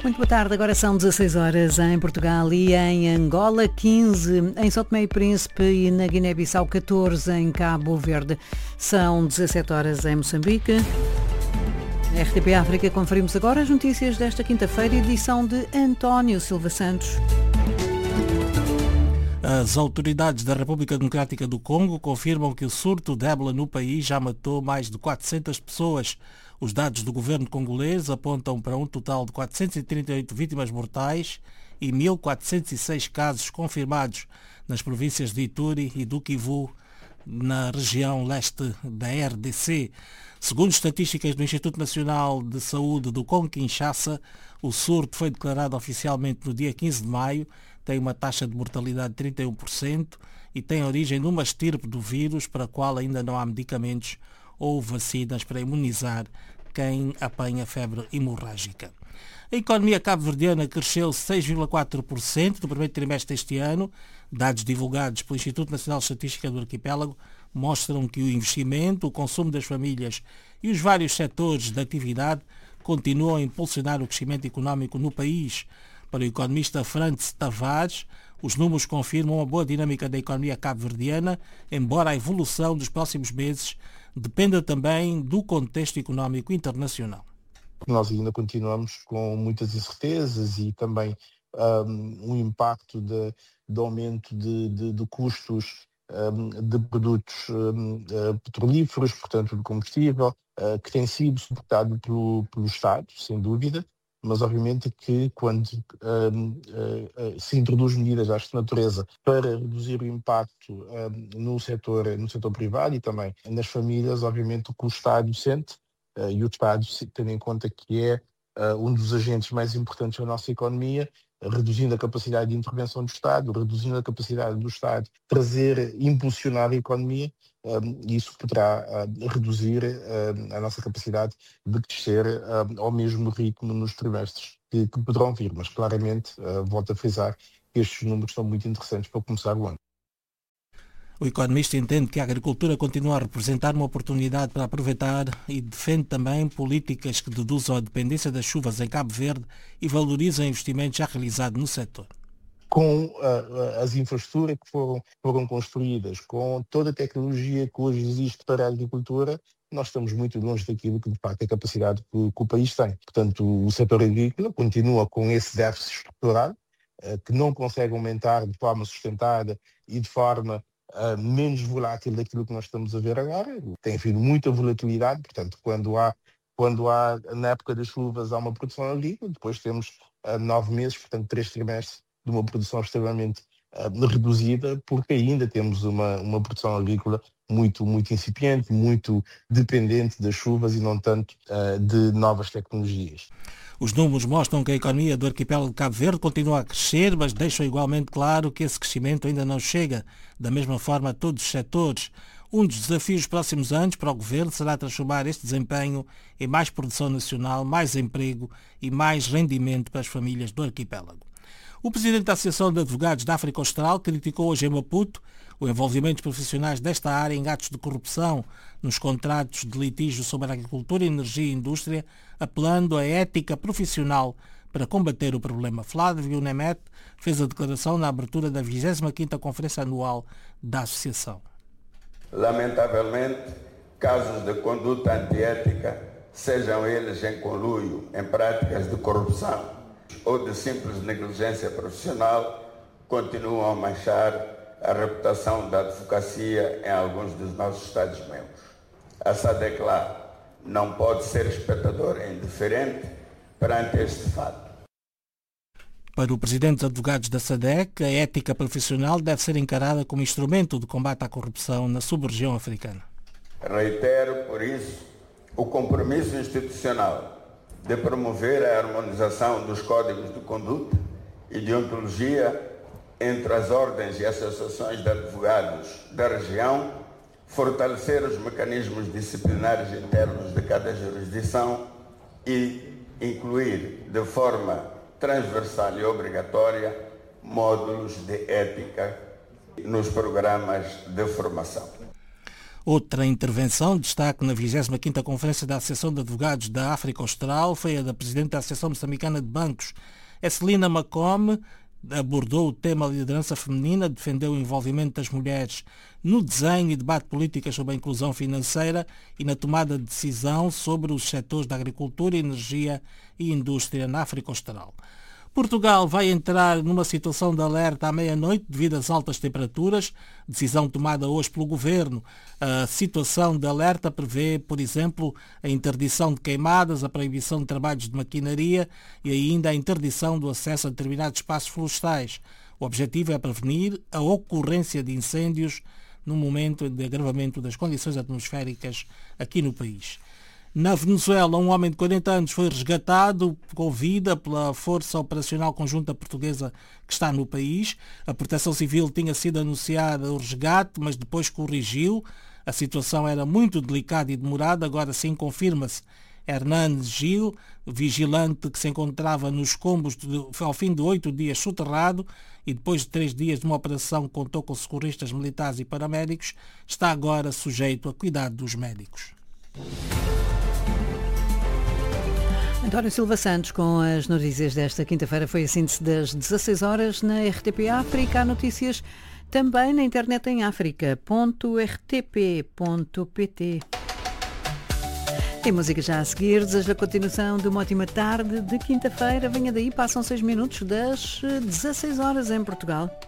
Muito boa tarde, agora são 16 horas em Portugal e em Angola, 15 em São Tomé e Príncipe e na Guiné-Bissau, 14 em Cabo Verde. São 17 horas em Moçambique. RTP África, conferimos agora as notícias desta quinta-feira, edição de António Silva Santos. As autoridades da República Democrática do Congo confirmam que o surto de ébola no país já matou mais de 400 pessoas. Os dados do governo congolês apontam para um total de 438 vítimas mortais e 1.406 casos confirmados nas províncias de Ituri e do Kivu, na região leste da RDC. Segundo estatísticas do Instituto Nacional de Saúde do Congo-Kinshasa, o surto foi declarado oficialmente no dia 15 de maio, tem uma taxa de mortalidade de 31% e tem origem numa estirpe do vírus para a qual ainda não há medicamentos ou vacinas para imunizar quem apanha febre hemorrágica. A economia cabo-verdiana cresceu 6,4% no primeiro trimestre deste ano. Dados divulgados pelo Instituto Nacional de Estatística do Arquipélago mostram que o investimento, o consumo das famílias e os vários setores da atividade continuam a impulsionar o crescimento económico no país. Para o economista Frantz Tavares, os números confirmam a boa dinâmica da economia cabo-verdiana, embora a evolução dos próximos meses dependa também do contexto económico internacional. Nós ainda continuamos com muitas incertezas e também um impacto de aumento de custos de produtos petrolíferos, portanto de combustível, que tem sido suportado pelo Estado, sem dúvida, mas obviamente que quando se introduz medidas desta natureza para reduzir o impacto no setor privado e também nas famílias, obviamente que o Estado sente, e o Estado, tendo em conta que é um dos agentes mais importantes da nossa economia, reduzindo a capacidade de intervenção do Estado, reduzindo a capacidade do Estado de impulsionar a economia, isso poderá reduzir a nossa capacidade de crescer ao mesmo ritmo nos trimestres que poderão vir. Mas claramente, volto a frisar, que estes números são muito interessantes para começar o ano. O economista entende que a agricultura continua a representar uma oportunidade para aproveitar e defende também políticas que deduzam a dependência das chuvas em Cabo Verde e valorizam investimentos já realizados no setor. Com as infraestruturas que foram construídas, com toda a tecnologia que hoje existe para a agricultura, nós estamos muito longe daquilo que de facto é a capacidade que o país tem. Portanto, o setor agrícola continua com esse déficit estrutural, que não consegue aumentar de forma sustentada e de forma menos volátil daquilo que nós estamos a ver agora. Tem havido muita volatilidade, portanto, quando há na época das chuvas há uma produção agrícola, depois temos 9 meses, portanto 3 trimestres de uma produção extremamente reduzida, porque ainda temos uma produção agrícola muito, muito incipiente, muito dependente das chuvas e não tanto de novas tecnologias. Os números mostram que a economia do arquipélago de Cabo Verde continua a crescer, mas deixam igualmente claro que esse crescimento ainda não chega da mesma forma a todos os setores. Um dos desafios dos próximos anos para o Governo será transformar este desempenho em mais produção nacional, mais emprego e mais rendimento para as famílias do arquipélago. O presidente da Associação de Advogados da África Austral criticou hoje em Maputo o envolvimento dos profissionais desta área em atos de corrupção nos contratos de litígio sobre a agricultura, energia e indústria, apelando à ética profissional para combater o problema. Flávio Nemet fez a declaração na abertura da 25ª Conferência Anual da Associação. Lamentavelmente, casos de conduta antiética, sejam eles em conluio em práticas de corrupção ou de simples negligência profissional, continuam a manchar a reputação da advocacia em alguns dos nossos Estados-membros. A SADECLA não pode ser espectador indiferente perante este fato. Para o presidente dos advogados da SADEC, a ética profissional deve ser encarada como instrumento de combate à corrupção na sub-região africana. Reitero, por isso, o compromisso institucional de promover a harmonização dos códigos de conduta e de ontologia entre as ordens e associações de advogados da região, fortalecer os mecanismos disciplinares internos de cada jurisdição e incluir de forma transversal e obrigatória módulos de ética nos programas de formação. Outra intervenção, destaque na 25ª Conferência da Associação de Advogados da África Austral, foi a da Presidente da Associação Moçambicana de Bancos, Celina Macome, abordou o tema da liderança feminina, defendeu o envolvimento das mulheres no desenho e debate políticas sobre a inclusão financeira e na tomada de decisão sobre os setores da agricultura, energia e indústria na África Austral. Portugal vai entrar numa situação de alerta à meia-noite devido às altas temperaturas, decisão tomada hoje pelo Governo. A situação de alerta prevê, por exemplo, a interdição de queimadas, a proibição de trabalhos de maquinaria e ainda a interdição do acesso a determinados espaços florestais. O objetivo é prevenir a ocorrência de incêndios no momento de agravamento das condições atmosféricas aqui no país. Na Venezuela, um homem de 40 anos foi resgatado com vida pela Força Operacional Conjunta Portuguesa que está no país. A Proteção Civil tinha sido anunciada o resgate, mas depois corrigiu. A situação era muito delicada e demorada, agora sim confirma-se. Hernández Gil, vigilante que se encontrava nos escombros ao fim de 8 dias soterrado e depois de 3 dias de uma operação que contou com socorristas militares e paramédicos, está agora sujeito a cuidado dos médicos. António Silva Santos com as notícias desta quinta-feira. Foi a síntese das 16 horas na RTP África. Há notícias também na internet em africa.rtp.pt. Tem música já a seguir. Desejo a continuação de uma ótima tarde de quinta-feira. Venha daí, passam 6 minutos das 16 horas em Portugal.